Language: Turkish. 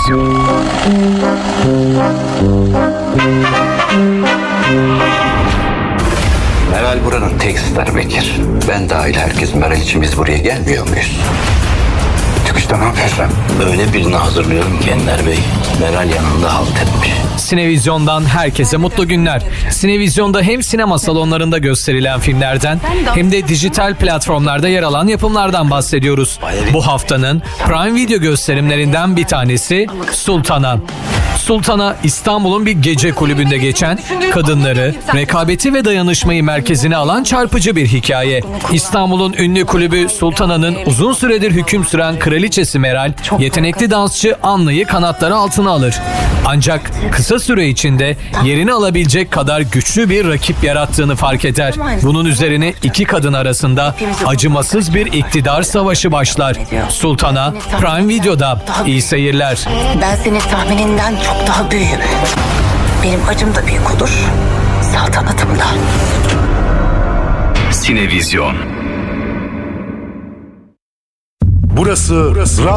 Sinevizyon. Meral buranın tek starı Bekir. Ben dahil herkes Meral için biz buraya gelmiyor muyuz? Çıkışta ne yapıyorsun? Öyle birini hazırlıyorum ki Ender Bey. Meral yanında halt etmiş. Sinevizyon'dan herkese mutlu günler. Sinevizyon'da hem sinema salonlarında gösterilen filmlerden hem de dijital platformlarda yer alan yapımlardan bahsediyoruz. Bu haftanın Prime Video gösterimlerinden bir tanesi Sultana. Sultana, İstanbul'un bir gece kulübünde geçen, kadınları, rekabeti ve dayanışmayı merkezine alan çarpıcı bir hikaye. İstanbul'un ünlü kulübü Sultana'nın uzun süredir hüküm süren kraliçesi Meral, yetenekli dansçı Anna'yı kanatları altına alır. Ancak kısa süre içinde yerini alabilecek kadar güçlü bir rakip yarattığını fark eder. Bunun üzerine iki kadın arasında acımasız bir iktidar savaşı başlar. Sultana, Prime Video'da. İyi seyirler. Ben senin tahmininden çok daha büyüğüm. Benim acım da büyük olur, saltanatım da. Sinevizyon. Burası